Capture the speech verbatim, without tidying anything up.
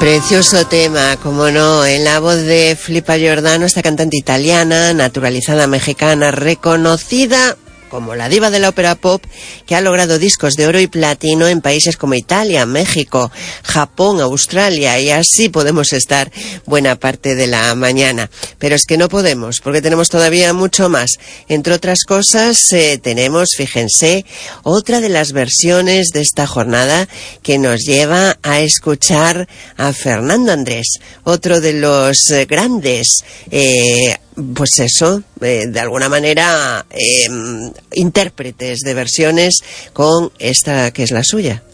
Precioso tema, como no, en la voz de Filipa Giordano, esta cantante italiana, naturalizada mexicana, reconocida como la diva de la ópera pop, que ha logrado discos de oro y platino en países como Italia, México, Japón, Australia, y así podemos estar buena parte de la mañana. Pero es que no podemos, porque tenemos todavía mucho más. Entre otras cosas, eh, tenemos, fíjense, otra de las versiones de esta jornada que nos lleva a escuchar a Fernando Andrés, otro de los eh, grandes eh, pues eso, eh, de alguna manera eh, intérpretes de versiones, con esta que es la suya.